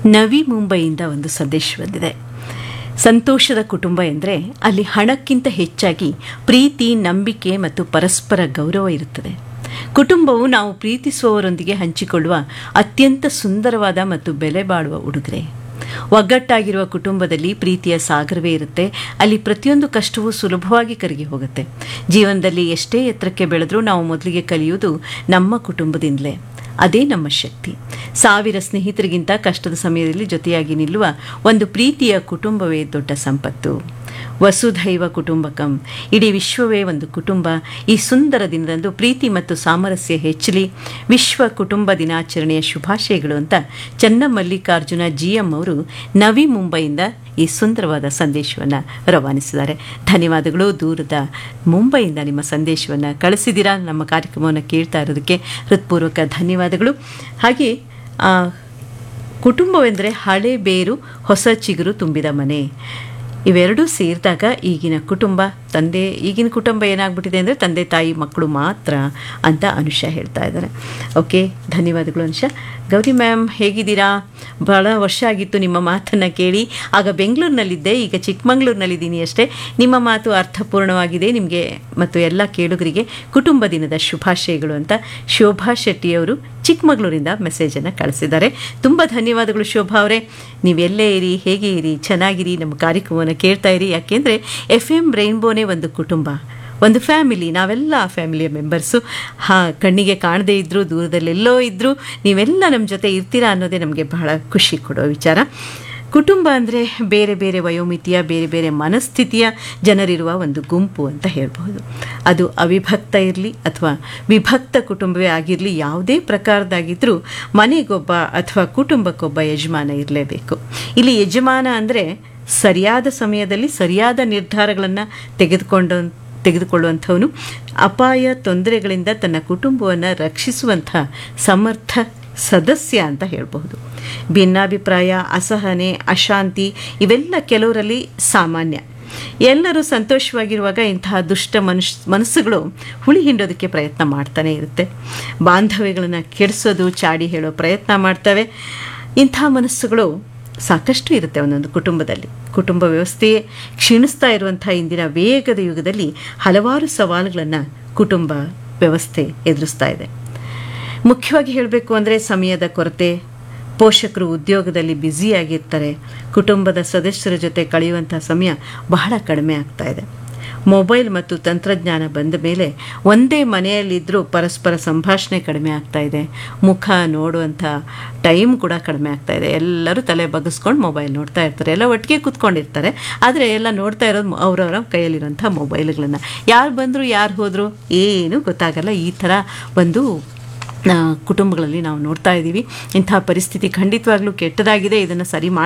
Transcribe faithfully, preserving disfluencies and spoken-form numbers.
ನವಿ ಮುಂಬೈಯಿಂದ ಒಂದು ಸಂದೇಶ ಬಂದಿದೆ. ಸಂತೋಷದ ಕುಟುಂಬ ಎಂದರೆ ಅಲ್ಲಿ ಹಣಕ್ಕಿಂತ ಹೆಚ್ಚಾಗಿ ಪ್ರೀತಿ, ನಂಬಿಕೆ ಮತ್ತು ಪರಸ್ಪರ ಗೌರವ ಇರುತ್ತದೆ. ಕುಟುಂಬವು ನಾವು ಪ್ರೀತಿಸುವವರೊಂದಿಗೆ ಹಂಚಿಕೊಳ್ಳುವ ಅತ್ಯಂತ ಸುಂದರವಾದ ಮತ್ತು ಬೆಲೆ ಬಾಳುವ ಉಡುಗೊರೆ. ಒಗ್ಗಟ್ಟಾಗಿರುವ ಕುಟುಂಬದಲ್ಲಿ ಪ್ರೀತಿಯ ಸಾಗರವೇ ಇರುತ್ತೆ. ಅಲ್ಲಿ ಪ್ರತಿಯೊಂದು ಕಷ್ಟವೂ ಸುಲಭವಾಗಿ ಕರಗಿ ಹೋಗುತ್ತೆ. ಜೀವನದಲ್ಲಿ ಎಷ್ಟೇ ಎತ್ತರಕ್ಕೆ ಬೆಳೆದ್ರೂ ನಾವು ಮೊದಲಿಗೆ ಕಲಿಯುವುದು ನಮ್ಮ ಕುಟುಂಬದಿಂದಲೇ. ಅದೇ ನಮ್ಮ ಶಕ್ತಿ. ಸಾವಿರ ಸ್ನೇಹಿತರಿಗಿಂತ ಕಷ್ಟದ ಸಮಯದಲ್ಲಿ ಜೊತೆಯಾಗಿ ನಿಲ್ಲುವ ಒಂದು ಪ್ರೀತಿಯ ಕುಟುಂಬವೇ ದೊಡ್ಡ ಸಂಪತ್ತು. ವಸುಧೈವ ಕುಟುಂಬಕಂ, ಇಡೀ ವಿಶ್ವವೇ ಒಂದು ಕುಟುಂಬ. ಈ ಸುಂದರ ದಿನದಂದು ಪ್ರೀತಿ ಮತ್ತು ಸಾಮರಸ್ಯ ಹೆಚ್ಚಲಿ. ವಿಶ್ವ ಕುಟುಂಬ ದಿನಾಚರಣೆಯ ಶುಭಾಶಯಗಳು ಅಂತ ಚನ್ನಮಲ್ಲಿಕಾರ್ಜುನ ಜಿ ಎಂ ಅವರು ನವಿ ಮುಂಬೈಯಿಂದ ಈ ಸುಂದರವಾದ ಸಂದೇಶವನ್ನು ರವಾನಿಸಿದ್ದಾರೆ. ಧನ್ಯವಾದಗಳು. ದೂರದ ಮುಂಬೈಯಿಂದ ನಿಮ್ಮ ಸಂದೇಶವನ್ನು ಕಳಿಸಿದ್ದೀರಾ. ನಮ್ಮ ಕಾರ್ಯಕ್ರಮವನ್ನು ಕೇಳ್ತಾ ಇರೋದಕ್ಕೆ ಹೃತ್ಪೂರ್ವಕ ಧನ್ಯವಾದಗಳು. ಹಾಗೆ ಕುಟುಂಬವೆಂದರೆ ಹಳೆ ಬೇರು, ಹೊಸ ಚಿಗುರು ತುಂಬಿದ ಮನೆ. ಇವೆರಡೂ ಸೇರಿದಾಗ ಈಗಿನ ಕುಟುಂಬ ತಂದೆ ಈಗಿನ ಕುಟುಂಬ ಏನಾಗ್ಬಿಟ್ಟಿದೆ ಅಂದರೆ ತಂದೆ ತಾಯಿ ಮಕ್ಕಳು ಮಾತ್ರ ಅಂತ ಅನುಷಾ ಹೇಳ್ತಾ ಇದ್ದಾರೆ. ಓಕೆ, ಧನ್ಯವಾದಗಳು ಅನುಷಾ. ಗೌರಿ ಮ್ಯಾಮ್ ಹೇಗಿದ್ದೀರಾ? ಭಾಳ ವರ್ಷ ಆಗಿತ್ತು ನಿಮ್ಮ ಮಾತನ್ನು ಕೇಳಿ. ಆಗ ಬೆಂಗಳೂರಿನಲ್ಲಿದ್ದೆ, ಈಗ ಚಿಕ್ಕಮಗಳೂರಿನಲ್ಲಿದ್ದೀನಿ ಅಷ್ಟೇ. ನಿಮ್ಮ ಮಾತು ಅರ್ಥಪೂರ್ಣವಾಗಿದೆ. ನಿಮಗೆ ಮತ್ತು ಎಲ್ಲ ಕೇಳುಗರಿಗೆ ಕುಟುಂಬ ದಿನದ ಶುಭಾಶಯಗಳು ಅಂತ ಶೋಭಾ ಶೆಟ್ಟಿಯವರು ಚಿಕ್ಕಮಗಳೂರಿಂದ ಮೆಸೇಜನ್ನು ಕಳಿಸಿದ್ದಾರೆ. ತುಂಬ ಧನ್ಯವಾದಗಳು ಶೋಭಾ ಅವರೇ. ನೀವೆಲ್ಲೇ ಇರಿ, ಹೇಗೆ ಇರಿ, ಚೆನ್ನಾಗಿರಿ, ನಮ್ಮ ಕಾರ್ಯಕ್ರಮವನ್ನು ಕೇಳ್ತಾ ಇರಿ. ಯಾಕೆಂದರೆ ಎಫ್ ಎಮ್ ರೈನ್ಬೋನೇ ಒಂದು ಕುಟುಂಬ, ಒಂದು ಫ್ಯಾಮಿಲಿ. ನಾವೆಲ್ಲ ಆ ಫ್ಯಾಮಿಲಿಯ ಮೆಂಬರ್ಸು. ಹಾಂ, ಕಣ್ಣಿಗೆ ಕಾಣದೇ ಇದ್ದರೂ, ದೂರದಲ್ಲೆಲ್ಲೋ ಇದ್ದರೂ ನೀವೆಲ್ಲ ನಮ್ಮ ಜೊತೆ ಇರ್ತೀರಾ ಅನ್ನೋದೇ ನಮಗೆ ಬಹಳ ಖುಷಿ ಕೊಡೋ ವಿಚಾರ. ಕುಟುಂಬ ಅಂದರೆ ಬೇರೆ ಬೇರೆ ವಯೋಮಿತಿಯ, ಬೇರೆ ಬೇರೆ ಮನಸ್ಥಿತಿಯ ಜನರಿರುವ ಒಂದು ಗುಂಪು ಅಂತ ಹೇಳ್ಬೋದು. ಅದು ಅವಿಭಕ್ತ ಇರಲಿ ಅಥವಾ ವಿಭಕ್ತ ಕುಟುಂಬವೇ ಆಗಿರಲಿ, ಯಾವುದೇ ಪ್ರಕಾರದಾಗಿದ್ದರೂ ಮನೆಗೊಬ್ಬ ಅಥವಾ ಕುಟುಂಬಕ್ಕೊಬ್ಬ ಯಜಮಾನ ಇರಲೇಬೇಕು. ಇಲ್ಲಿ ಯಜಮಾನ ಅಂದರೆ ಸರಿಯಾದ ಸಮಯದಲ್ಲಿ ಸರಿಯಾದ ನಿರ್ಧಾರಗಳನ್ನು ತೆಗೆದುಕೊಂಡು ತೆಗೆದುಕೊಳ್ಳುವಂಥವನು, ಅಪಾಯ ತೊಂದರೆಗಳಿಂದ ತನ್ನ ಕುಟುಂಬವನ್ನು ರಕ್ಷಿಸುವಂಥ ಸಮರ್ಥ ಸದಸ್ಯ ಅಂತ ಹೇಳಬಹುದು. ಭಿನ್ನಾಭಿಪ್ರಾಯ, ಅಸಹನೆ, ಅಶಾಂತಿ ಇವೆಲ್ಲ ಕೆಲವರಲ್ಲಿ ಸಾಮಾನ್ಯ. ಎಲ್ಲರೂ ಸಂತೋಷವಾಗಿರುವಾಗ ಇಂತಹ ದುಷ್ಟ ಮನುಷ್ಯ ಮನಸ್ಸುಗಳು ಹುಳಿ ಹಿಂಡೋದಕ್ಕೆ ಪ್ರಯತ್ನ ಮಾಡ್ತಾನೆ ಇರುತ್ತೆ. ಬಾಂಧವ್ಯಗಳನ್ನು ಕೆಡಿಸೋದು, ಚಾಡಿ ಹೇಳೋ ಪ್ರಯತ್ನ ಮಾಡ್ತವೆ. ಇಂಥ ಮನಸ್ಸುಗಳು ಸಾಕಷ್ಟು ಇರುತ್ತೆ ಒಂದೊಂದು ಕುಟುಂಬದಲ್ಲಿ. ಕುಟುಂಬ ವ್ಯವಸ್ಥೆಯೇ ಕ್ಷೀಣಿಸ್ತಾ ಇರುವಂಥ ಇಂದಿನ ವೇಗದ ಯುಗದಲ್ಲಿ ಹಲವಾರು ಸವಾಲುಗಳನ್ನು ಕುಟುಂಬ ವ್ಯವಸ್ಥೆ ಎದುರಿಸ್ತಾ ಇದೆ. ಮುಖ್ಯವಾಗಿ ಹೇಳಬೇಕು ಅಂದರೆ ಸಮಯದ ಕೊರತೆ. ಪೋಷಕರು ಉದ್ಯೋಗದಲ್ಲಿ ಬ್ಯುಸಿಯಾಗಿರ್ತಾರೆ. ಕುಟುಂಬದ ಸದಸ್ಯರ ಜೊತೆ ಕಳೆಯುವಂಥ ಸಮಯ ಬಹಳ ಕಡಿಮೆ ಆಗ್ತಾ ಇದೆ. ಮೊಬೈಲ್ ಮತ್ತು ತಂತ್ರಜ್ಞಾನ ಬಂದ ಮೇಲೆ ಒಂದೇ ಮನೆಯಲ್ಲಿದ್ದರೂ ಪರಸ್ಪರ ಸಂಭಾಷಣೆ ಕಡಿಮೆ ಆಗ್ತಾ ಇದೆ. ಮುಖ ನೋಡುವಂಥ ಟೈಮ್ ಕೂಡ ಕಡಿಮೆ ಆಗ್ತಾ ಇದೆ. ಎಲ್ಲರೂ ತಲೆ ಬಗ್ಗಿಸ್ಕೊಂಡು ಮೊಬೈಲ್ ನೋಡ್ತಾ ಇರ್ತಾರೆ. ಎಲ್ಲ ಒಟ್ಟಿಗೆ ಕೂತ್ಕೊಂಡಿರ್ತಾರೆ, ಆದರೆ ಎಲ್ಲ ನೋಡ್ತಾ ಇರೋದು ಅವರವರ ಕೈಯಲ್ಲಿರೋಂಥ ಮೊಬೈಲ್ಗಳನ್ನು. ಯಾರು ಬಂದರು, ಯಾರು ಹೋದರು ಏನೂ ಗೊತ್ತಾಗಲ್ಲ. ಈ ಥರ ಒಂದು ಕುಟುಂಬಗಳಲ್ಲಿ ನಾವು ನೋಡ್ತಾ ಇದ್ದೀವಿ. ಇಂಥ ಪರಿಸ್ಥಿತಿ ಖಂಡಿತವಾಗ್ಲೂ ಕೆಟ್ಟದಾಗಿದೆ. ಇದನ್ನು ಸರಿ ಮಾಡಿ